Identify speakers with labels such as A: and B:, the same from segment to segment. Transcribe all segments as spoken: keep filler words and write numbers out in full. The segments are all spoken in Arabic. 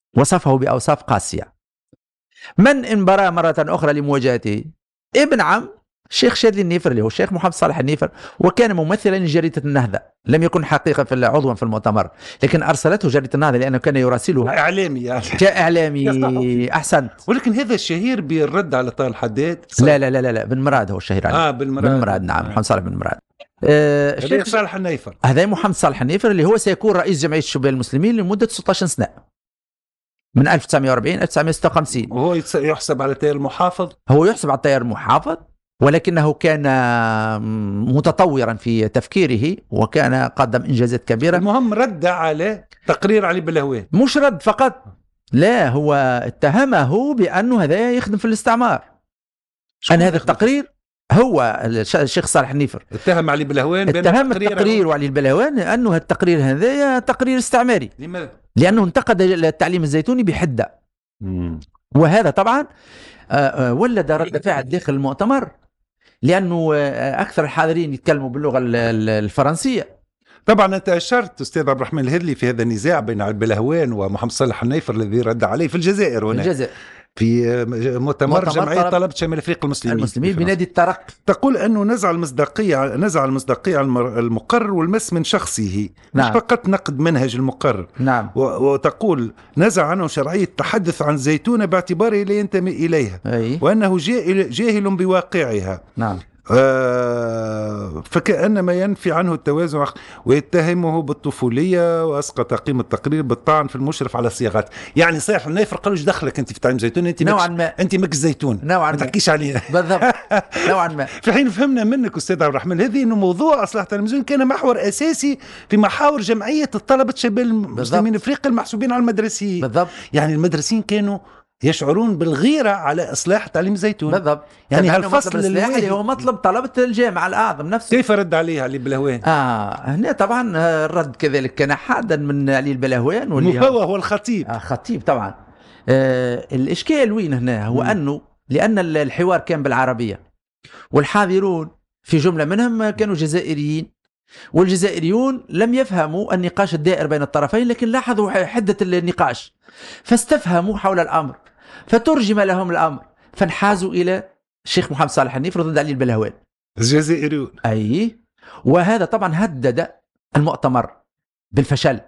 A: وصفه بأوصاف قاسية. من انبرى مرة أخرى لمواجهته؟ ابن عم الشيخ شاذلي النيفر اللي هو الشيخ محمد صالح النيفر، وكان ممثلا لجريدة النهضة، لم يكن حقيقة في عضوا في المؤتمر، لكن أرسلته جريدة النهضة لأنه كان يراسلها.
B: إعلامي يعني.
A: كإعلامي. أحسنت.
B: ولكن هذا الشهير بالرد على طه الحداد.
A: لا لا لا لا بن مراد هو الشهير عليه.
B: آه بن مراد.
A: بن مراد نعم. آه. محمد صالح بن مراد. آه
B: الشيخ صالح النيفر.
A: هذا محمد صالح النيفر اللي هو سيكون رئيس جمعية الشباب المسلمين لمدة ستة عشر سنة من ألف وتسعمائة وأربعين إلى ألف وتسعمائة وستة وخمسين.
B: وهو يحسب على التيار المحافظ.
A: هو يحسب على التيار المحافظ، ولكنه كان متطورا في تفكيره وكان قدم إنجازات كبيرة.
B: المهم رد على تقرير علي بلهوان.
A: مش رد فقط، لا هو اتهمه بأنه هذا يخدم في الاستعمار. أن هذا التقرير هو الشيخ صالح النيفر
B: اتهم علي بلهوان
A: اتهم التقرير وعلي البلهوان أنه التقرير هذا تقرير استعماري.
B: لماذا؟
A: لأنه انتقد التعليم الزيتوني بحدة.
B: مم.
A: وهذا طبعا ولد رد فعل داخل المؤتمر، لأنه أكثر الحاضرين يتكلموا باللغة الفرنسية.
B: طبعا أنت أشرت أستاذ عبد الرحمن الهذلي في هذا النزاع بين علي بلهوان ومحمد صالح النيفر الذي رد عليه في الجزائر هنا.
A: الجزائر.
B: في مؤتمر جمعية طلبة شمال أفريقيا المسلمين
A: المسلمين بنادي الترقي.
B: تقول أنه نزع المصداقية نزع المصداقية المقرر والمس من شخصه. نعم. مش فقط نقد منهج المقرر.
A: نعم.
B: وتقول نزع عنه شرعية التحدث عن زيتونة باعتباره لا ينتمي إليها.
A: أي.
B: وأنه جاهل بواقعها.
A: نعم.
B: آه فكأنما ينفي عنه التوازن ويتهمه بالطفولية، وأسقط قيمة التقرير بالطعن في المشرف على الصياغات. يعني صحيح النيفر قالوا ايش دخلك انت في تعليم زيتون؟ انت
A: نوعا ما
B: انت مكس زيتون
A: نوعا
B: ما تحكيش عليه.
A: بالضبط. نوعا ما.
B: في حين فهمنا منك استاذ عبد الرحمن هذه انه موضوع اصلاح تعليم الزيتون كان محور اساسي في محاور جمعية الطلبة شباب المسلمين افريقيا المحسوبين على المدرسيين.
A: بالضبط.
B: يعني المدرسيين كانوا يشعرون بالغيرة على إصلاح تعليم الزيتون.
A: بالضبط.
B: يعني هالفصل
A: اللي هو مطلب طلبة الجامعة الأعظم نفسه.
B: كيف رد عليه علي البلهوان؟
A: آه هنا طبعا الرد كذلك كان حادا من علي البلهوان،
B: واللي هو هو الخطيب.
A: آه خطيب طبعا. آه الإشكال وين هنا هو م. أنه لأن الحوار كان بالعربية، والحاضرون في جملة منهم كانوا جزائريين، والجزائريون لم يفهموا النقاش الدائر بين الطرفين، لكن لاحظوا حدة النقاش فاستفهموا حول الأمر، فترجم لهم الأمر فانحازوا إلى الشيخ محمد صالح النيفر ضد علي البلهوان
B: الجزائريون.
A: أي. وهذا طبعا هدد المؤتمر بالفشل،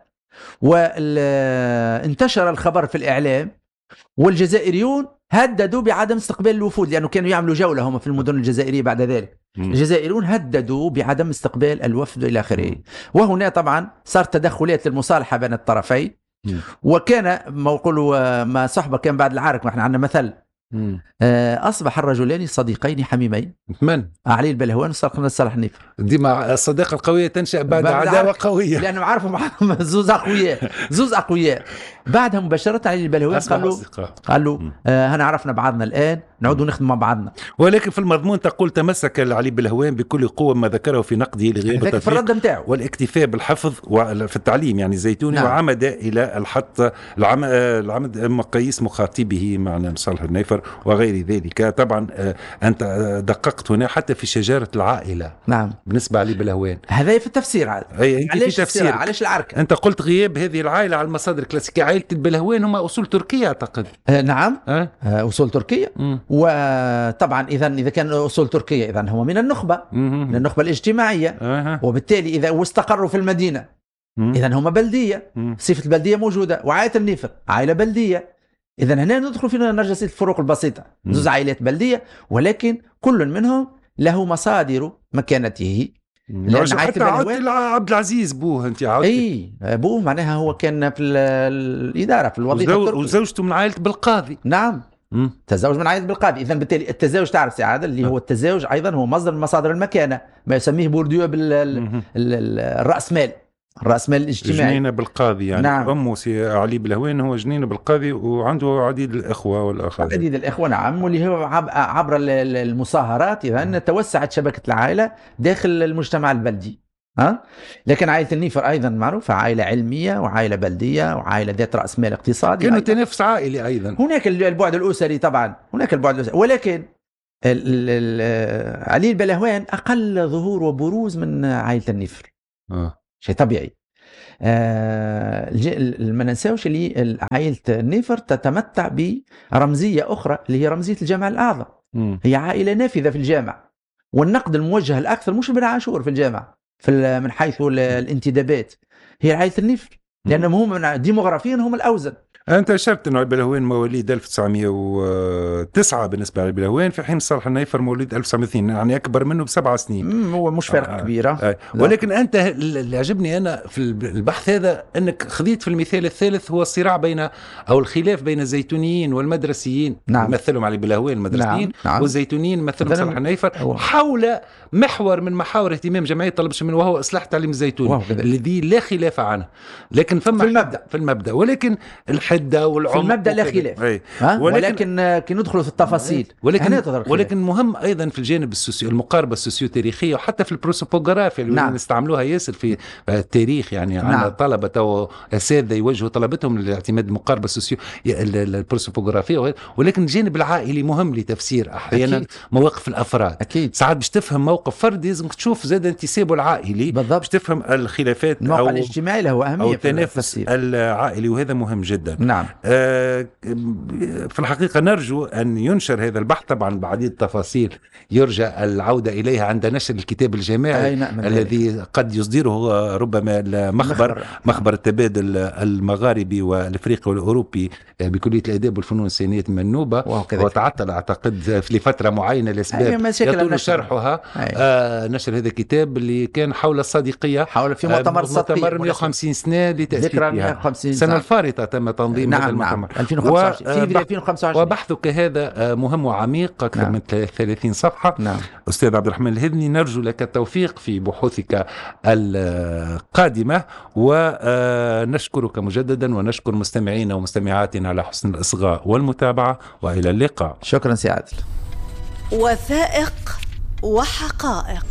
A: وانتشر الخبر في الإعلام، والجزائريون هددوا بعدم استقبال الوفود، لأنه كانوا يعملوا جولة هم في المدن الجزائرية بعد ذلك. م. الجزائريون هددوا بعدم استقبال الوفد إلى آخره. وهنا طبعا صار تدخلات للمصالحة بين الطرفين. م. وكان ما يقولوا ما صحبه كان بعد العارك، ما احنا عندنا مثل. م. أصبح الرجلان صديقين حميمين.
B: من؟
A: علي البلهوان وصالح صالح النيفر.
B: ديما الصداقة القوية تنشأ بعد, بعد عداوة قوية،
A: لأنهم عارفوا معهم زوز أقوياء زوز أقوياء. بعدها مباشرة علي البلهوان قالوا قالوا آه هنا عرفنا بعضنا الآن نعود نخدم مع بعضنا.
B: ولكن في المضمون تقول تمسك علي البلهوان بكل قوة ما ذكره في نقده لغياب التوفيق والاكتفاء بالحفظ في التعليم يعني الزيتوني. نعم. وعمد إلى الحط العمد مقاييس مخاطبه معنا صالح النيفر وغير ذلك. طبعا أنت دققت هنا حتى في شجرة العائلة.
A: نعم.
B: بالنسبة علي بلهوان
A: هذا في التفسير عاد.
B: أي
A: علاش
B: في تفسير
A: علاش العركة؟
B: أنت قلت غياب هذه العائلة على المصادر الكلاسيكية. عائلة البلهوان هم أصول تركية أعتقد.
A: آه نعم.
B: أه؟
A: آه أصول تركية. م. وطبعا إذا إذا كان أصول تركية إذا هو من النخبة م- من النخبة الاجتماعية. أه. وبالتالي إذا واستقروا في المدينة إذا هم بلدية. م. صفة البلدية موجودة. وعائلة النيفر عائلة بلدية. إذا هنا ندخل في نرجس الفروق البسيطة. م. زوج عائلات بلدية، ولكن كل منهم له مصادر مكانته.
B: حتى عبد عبد العزيز بوه انت عاودت.
A: اي بوه معناها هو كان في الاداره في الوظيفه
B: التركيه وزوجته من عائله بالقاضي.
A: نعم. مم. تزوج من عائله بالقاضي. اذا بالتالي التزاوج تعرف سعاده اللي هو التزاوج ايضا هو مصدر من مصادر المكانه، ما يسميه بورديو بالراس مال الراس مال الاجتماعي.
B: جنينه بالقاضي يعني. نعم. امه سي علي بلهوان هو جنينه بالقاضي وعنده عديد الاخوه والاخوات.
A: عديد الاخوه نعم. واللي هو عبر المصاهرات اذا توسعت شبكه العائله داخل المجتمع البلدي. ها؟ لكن عائلة النيفر أيضا معروفة عائلة علمية وعائلة بلدية وعائلة ذات رأس مال اقتصادي.
B: كانوا تنافس عائلي أيضا.
A: هناك البعد الأسري طبعا، هناك البعد الأسري، ولكن ال ال علي البلهوان أقل ظهور وبروز من عائلة النيفر. آه. شيء طبيعي. ما ننساوش اللي عائلة النيفر تتمتع برمزية أخرى اللي هي رمزية الجامع الأعظم. م. هي عائلة نافذة في الجامع، والنقد الموجه الأكثر مش بن عاشور في الجامع في من حيث الانتدابات هي عائلة النيفر، لأنهم هم ديموغرافيا هم الأوزن.
B: أنت أشرت أن علي بلهوان مواليد ألف وتسعمائة وتسعة بالنسبة لعلي بلهوان، في حين صالح النيفر مواليد ألف وتسعمائة واثنين، يعني أكبر منه بسبع سنين.
A: هو مش فرق
B: آه
A: كبيرة.
B: آه. ولكن أنت اللي عجبني أنا في البحث هذا أنك خذيت في المثال الثالث هو الصراع بين أو الخلاف بين الزيتونيين والمدرسيين.
A: نعم.
B: يمثلهم علي بلهوان المدرسيين.
A: نعم. نعم.
B: والزيتونيين يمثلهم صالح النيفر أوه. حول محور من محاور اهتمام جمعية طلب الشمال وهو إصلاح التعليم الزيتوني الذي لا خلاف عنه، لكن فما
A: في المبدأ
B: في المبدأ ولكن الحدة والعمق
A: في المبدأ لا خلاف. ولكن, ولكن كي ندخلوا في التفاصيل
B: ولكن ولكن مهم ايضا في الجانب السوسيو المقاربه السوسيو تاريخيه وحتى في البروسوبوغرافيا اللي نعم. نستعملوها ياسر في التاريخ، يعني نعم. عندنا طلبه او اساتذه يوجهوا طلبتهم لاعتماد المقاربه السوسيو البروسوبوغرافيه، ولكن الجانب العائلي مهم لتفسير احيانا أكيد. مواقف الافراد
A: أكيد.
B: ساعات باش تفهم موقف فردي لازم تشوف زاد انتسابه العائلي باش تفهم الخلافات
A: او الاجتماعي له اهميه
B: في التنافس العائلي، وهذا مهم جدا.
A: نعم.
B: آه في الحقيقة نرجو أن ينشر هذا البحث، طبعا بعديد التفاصيل يرجى العودة إليها عند نشر الكتاب الجامعي نعم الذي قد يصدره ربما المخبر مخبر التبادل المغاربي والأفريقي والأوروبي بكلية الآداب والفنون السينية المنوبة، وتعطل أعتقد لفترة معينة لأسباب يطول شرحها. آه نشر هذا الكتاب اللي كان حول الصديقية
A: حول في مؤتمر
B: مؤتمر مئة وخمسين سنة لتأسيسها السنة الفارطة تم تنظيم
A: نعم
B: هذا المؤتمر
A: نعم. ألفين وخمسة وعشرين في ألفين وخمسة وعشرين
B: وبحثك هذا مهم وعميق أكثر نعم. من ثلاثين صفحة.
A: نعم.
B: أستاذ عبد الرحمن الهذني، نرجو لك التوفيق في بحوثك القادمة، ونشكرك مجددا ونشكر مستمعينا ومستمعاتنا على حسن الإصغاء والمتابعة، وإلى اللقاء.
A: شكرا سي عادل.
C: وثائق وحقائق.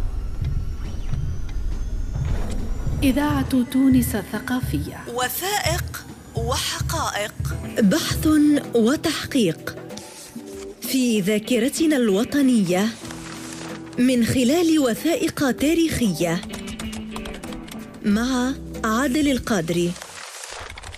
C: إذاعة تونس الثقافية. وثائق وحقائق، بحث وتحقيق في ذاكرتنا الوطنية من خلال وثائق تاريخية، مع عادل القادري.